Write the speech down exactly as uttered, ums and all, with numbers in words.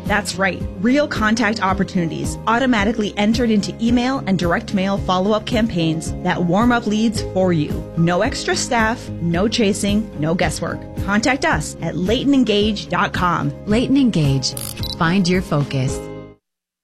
That's right, real contact opportunities automatically entered into email and direct mail follow-up campaigns that warm up leads for you. No extra staff, no chasing, no guesswork. Contact us at Leighton Engage dot com. Leighton Engage. Find your focus.